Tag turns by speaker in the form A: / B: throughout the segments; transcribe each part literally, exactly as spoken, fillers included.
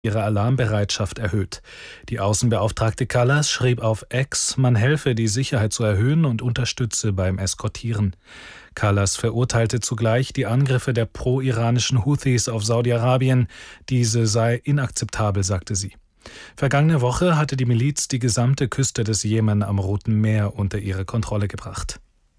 A: ihre Alarmbereitschaft erhöht. Die Außenbeauftragte Kallas schrieb auf X, man helfe, die Sicherheit zu erhöhen und unterstütze beim Eskortieren. Kallas verurteilte zugleich die Angriffe der pro-iranischen Houthis auf Saudi-Arabien. Diese sei inakzeptabel, sagte sie. Vergangene Woche hatte die Miliz die gesamte Küste des Jemen am Roten Meer unter ihre Kontrolle gebracht.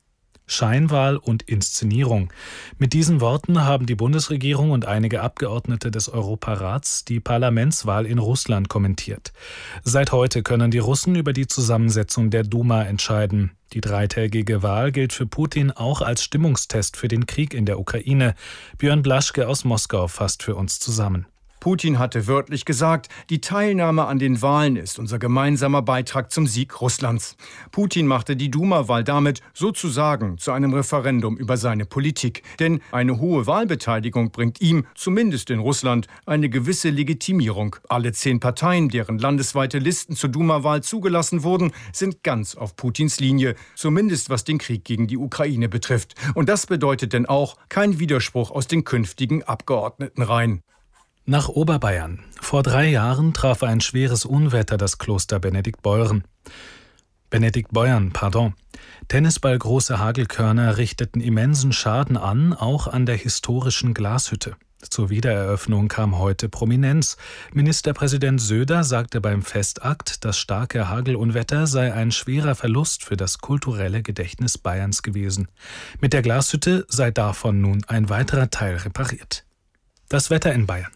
A: Scheinwahl und Inszenierung. Mit diesen Worten haben die Bundesregierung und einige Abgeordnete des Europarats die Parlamentswahl in Russland kommentiert. Seit heute können die Russen über die Zusammensetzung der Duma entscheiden. Die dreitägige Wahl gilt für Putin auch als Stimmungstest für den Krieg in der Ukraine. Björn Blaschke aus Moskau fasst für uns zusammen.
B: Putin hatte wörtlich gesagt, die Teilnahme an den Wahlen ist unser gemeinsamer Beitrag zum Sieg Russlands. Putin machte die Duma-Wahl damit sozusagen zu einem Referendum über seine Politik. Denn eine hohe Wahlbeteiligung bringt ihm, zumindest in Russland, eine gewisse Legitimierung. Alle zehn Parteien, deren landesweite Listen zur Duma-Wahl zugelassen wurden, sind ganz auf Putins Linie, zumindest was den Krieg gegen die Ukraine betrifft. Und das bedeutet denn auch kein Widerspruch aus den künftigen Abgeordnetenreihen.
A: Nach Oberbayern. Vor drei Jahren traf ein schweres Unwetter das Kloster Benediktbeuern. Benediktbeuern, pardon. Tennisballgroße Hagelkörner richteten immensen Schaden an, auch an der historischen Glashütte. Zur Wiedereröffnung kam heute Prominenz. Ministerpräsident Söder sagte beim Festakt, das starke Hagelunwetter sei ein schwerer Verlust für das kulturelle Gedächtnis Bayerns gewesen. Mit der Glashütte sei davon nun ein weiterer Teil repariert. Das Wetter in Bayern.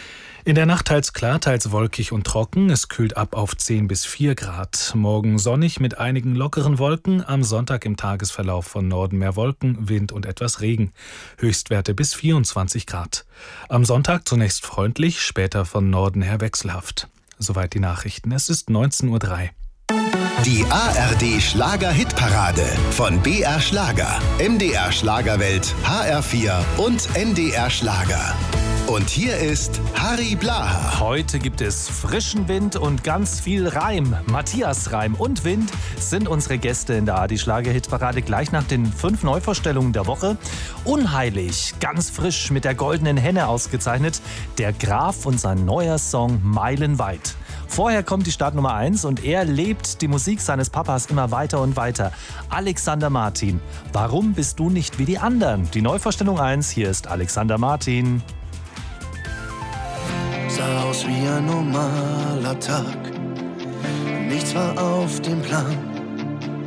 A: In der Nacht teils klar, teils wolkig und trocken. Es kühlt ab auf zehn bis vier Grad. Morgen sonnig mit einigen lockeren Wolken. Am Sonntag im Tagesverlauf von Norden mehr Wolken, Wind und etwas Regen. Höchstwerte bis vierundzwanzig Grad. Am Sonntag zunächst freundlich, später von Norden her wechselhaft. Soweit die Nachrichten. Es ist neunzehn Uhr drei.
C: Die A R D Schlager-Hitparade von B R Schlager, M D R Schlagerwelt, H R vier und N D R Schlager. Und hier ist Harry Blaha.
D: Heute gibt es frischen Wind und ganz viel Reim. Matthias Reim und Wind sind unsere Gäste in der A R D Schlager-Hitparade gleich nach den fünf Neuvorstellungen der Woche. Unheilig, ganz frisch mit der goldenen Henne ausgezeichnet, der Graf und sein neuer Song Meilenweit. Vorher kommt die Startnummer eins und er lebt die Musik seines Papas immer weiter und weiter. Alexander Martin, warum bist du nicht wie die anderen? Die Neuvorstellung eins, hier ist Alexander Martin.
E: Sah aus wie ein normaler Tag, nichts war auf dem Plan.